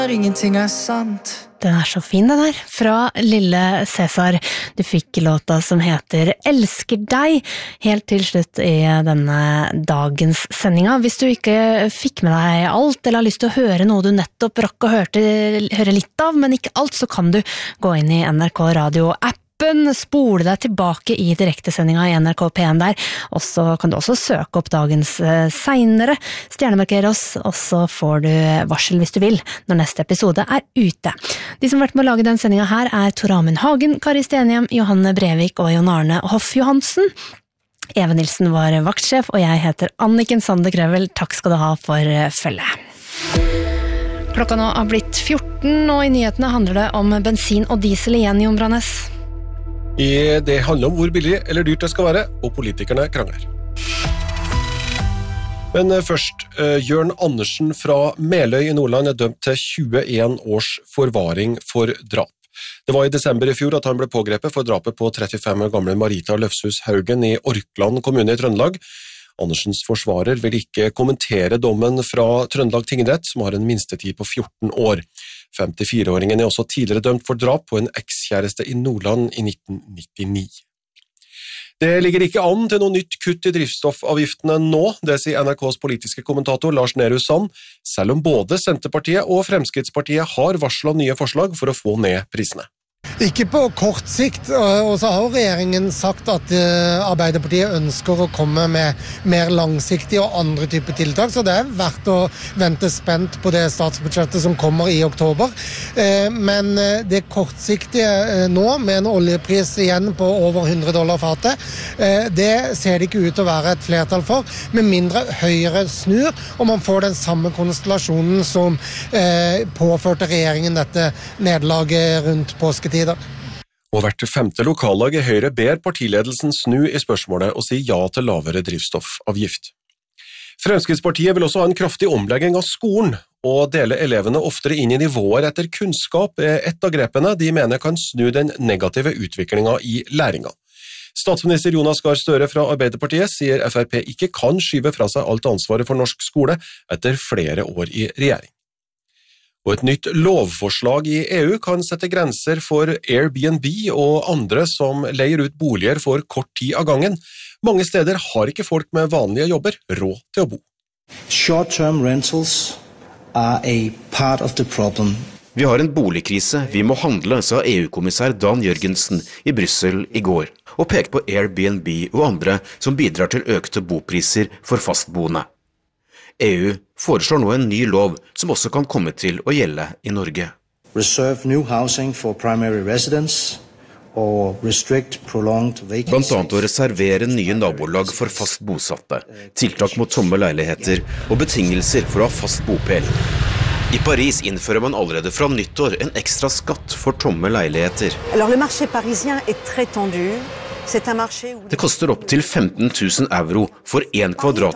Ingenting sant. Den så fin den her, fra Lille Cæsar. Du fikk låta som heter Elsker deg, helt til slutt i denne dagens sendinga. Hvis du ikke fikk med deg alt, eller har lyst til å høre noe du nettopp rakk å høre litt av, men ikke alt, så kan du gå inn i NRK Radio-app. Spole deg tilbake i direktesendinga i NRK P1 der, og så kan du også søke opp dagens senere, stjernemarkere oss, og så får du varsel hvis du vil, når neste episode ute. De som har vært med å lage den sendinga her Tor Amund Hagen, Kari Stenhjem, Johanne Brevik og Jon Arne Hoff Johansen. Even Nilsen var vaktsjef, og jeg heter Anniken Sande Krøvel. Takk skal du ha for følge. Klokka nå har blitt 14, og i nyhetene handler det om bensin og diesel igjen, Jon Brannes. Det handler om hvor billig eller dyrt det skal være, og politikerne krangler. Men først, Jørn Andersen fra Meløy i Nordland dømt til 21 års forvaring for drap. Det var i desember i fjor at han ble pågrepet for drapet på 35 år gamle Marita Løfshus Haugen i Orkland kommune i Trøndelag. Andersens forsvarer vil ikke kommentere dommen fra Trøndelag tingrett, som har en minstetid på 14 år. 54-åringen også tidligere dømt for drap på en ekskjæreste i Nordland i 1999. Det ligger ikke an til noe nytt kutt i drivstoffavgiftene nå, det sier NRKs politiske kommentator Lars Nehru Sand, selv om både Senterpartiet og Fremskrittspartiet har varslet nye forslag for å få ned prisene. Ikke på kort sikt, og så har regjeringen sagt at Arbeiderpartiet ønsker å komme med mer langsiktige og andre typer tiltak, så det verdt å vente spent på det statsbudsjettet som kommer i oktober. Men det kortsiktige nå, med en oljepris igjen på over $100 fatet, det ser det ikke ut til å være et flertall for, med mindre Høyre snur, og man får den samme konstellasjonen som påførte regjeringen dette nederlaget rundt påsketider. Og hvert 5. lokallag i Høyre ber partiledelsen snu i spørsmålet og si ja til lavere drivstoffavgift. Fremskrittspartiet vil også ha en kraftig omlegging av skolen, og dele elevene oftere inn i nivåer etter kunnskap et av grepene de mener kan snu den negative utviklingen i læringa. Statsminister Jonas Gahr Støre fra Arbeiderpartiet sier FrP ikke kan skyve fra seg alt ansvaret for norsk skole etter flere år i regjering. Og et nytt lovforslag i EU kan sette grenser for Airbnb og andre som leier ut boliger for kort tid av gangen. Mange steder har ikke folk med vanlige jobber råd til å bo. Short-term rentals are a part of the problem. Vi har en boligkrise, vi må handle, sa EU-kommissær Dan Jørgensen i Brussel i går, og pekte på Airbnb og andre som bidrar til økte bopriser for fastboende. EU foreslår nå en ny lov som også kan komme til å gjelde i Norge. Reserve new housing for primary residence or restrict prolonged vacancy. Blant annet å reservere nye nabolag for fast bosatte, tiltak mot tomme leiligheter og betingelser for å ha fast bopel. I Paris innfører man allerede fra nyttår en ekstra skatt for tomme leiligheter. Alors le marché parisien est très tendu. Det koster opp til 15 000 euro for 1